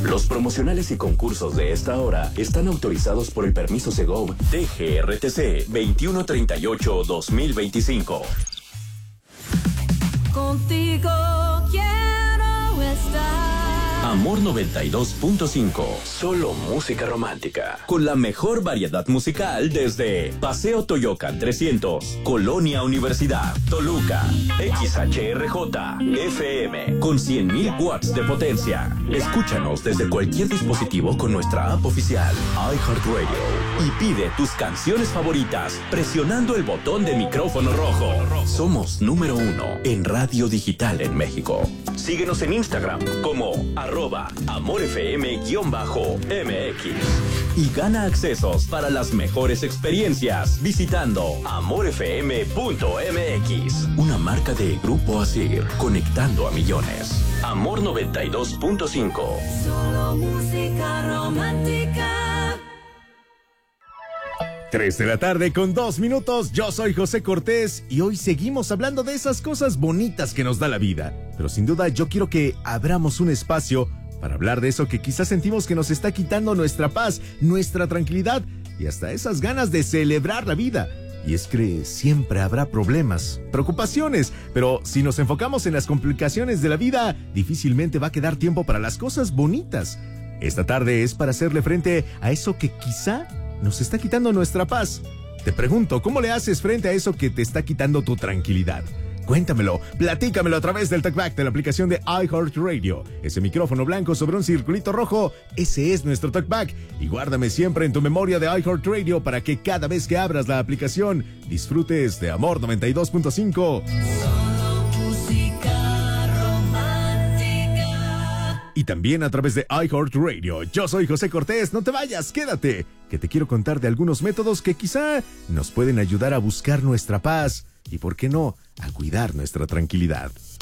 Los promocionales y concursos de esta hora están autorizados por el permiso Segov DGRTC 2138-2025. Contigo quiero estar. Amor 92.5. Solo música romántica. Con la mejor variedad musical desde Paseo Toyocan 300, Colonia Universidad, Toluca, XHRJ, FM, con 100.000 watts de potencia. Escúchanos desde cualquier dispositivo con nuestra app oficial, iHeartRadio. Y pide tus canciones favoritas presionando el botón de micrófono rojo. Somos número 1 en radio digital en México. Síguenos en Instagram como @AmorFM_MX y gana accesos para las mejores experiencias visitando AmorFM.mx, una marca de Grupo Asir, conectando a millones. Amor 92.5. Solo música romántica. 3 de la tarde con 2 minutos, yo soy José Cortés y hoy seguimos hablando de esas cosas bonitas que nos da la vida. Pero sin duda yo quiero que abramos un espacio para hablar de eso que quizás sentimos que nos está quitando nuestra paz, nuestra tranquilidad y hasta esas ganas de celebrar la vida. Y es que siempre habrá problemas, preocupaciones, pero si nos enfocamos en las complicaciones de la vida, difícilmente va a quedar tiempo para las cosas bonitas. Esta tarde es para hacerle frente a eso que quizá nos está quitando nuestra paz. Te pregunto, ¿cómo le haces frente a eso que te está quitando tu tranquilidad? Cuéntamelo, platícamelo a través del TalkBack de la aplicación de iHeartRadio. Ese micrófono blanco sobre un circulito rojo, ese es nuestro TalkBack. Y guárdame siempre en tu memoria de iHeartRadio para que cada vez que abras la aplicación disfrutes de Amor 92.5. Y también a través de iHeartRadio. Yo soy José Cortés, no te vayas, quédate, que te quiero contar de algunos métodos que quizá nos pueden ayudar a buscar nuestra paz y, ¿por qué no?, a cuidar nuestra tranquilidad.